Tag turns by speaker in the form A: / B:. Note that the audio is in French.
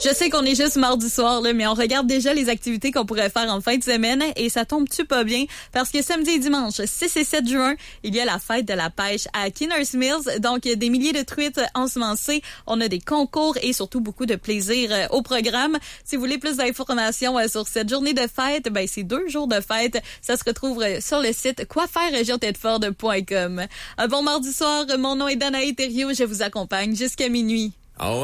A: Je sais qu'on est juste mardi soir, là, mais on regarde déjà les activités qu'on pourrait faire en fin de semaine et ça tombe-tu pas bien? Parce que samedi et dimanche, 6 et 7 juin, il y a la fête de la pêche à Kinners Mills. Donc, des milliers de truites ensemencées. On a des concours et surtout beaucoup de plaisir au programme. Si vous voulez plus d'informations sur cette journée de fête, ben c'est 2 jours de fête. Ça se retrouve sur le site quoifaire-région-tedford.com. Un bon mardi soir, mon nom est Danae Thériault, je vous accompagne jusqu'à minuit.